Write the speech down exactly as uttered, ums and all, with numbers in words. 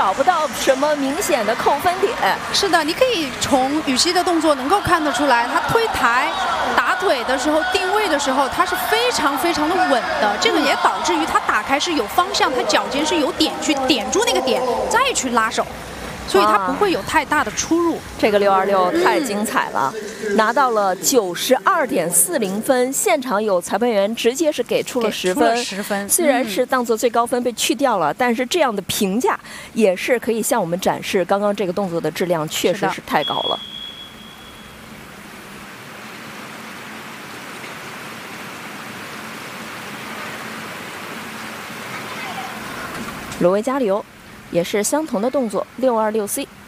找不到什么明显的扣分点。 是的，你可以从羽西的动作能够看得出来，他推台、打腿的时候、定位的时候，他是非常非常的稳的。这个也导致于他打开是有方向，他脚尖是有点去点住那个点，再去拉手。 所以它不会有太大的出入。 这个六二六太精彩了，嗯、拿到了九十二点四零分。现场有裁判员直接是给出了十分， 十分。 虽然是当做最高分被去掉了，嗯、但是这样的评价也是可以向我们展示刚刚这个动作的质量确实是太高了。罗维加里欧。 也是相同的动作，六二六 C。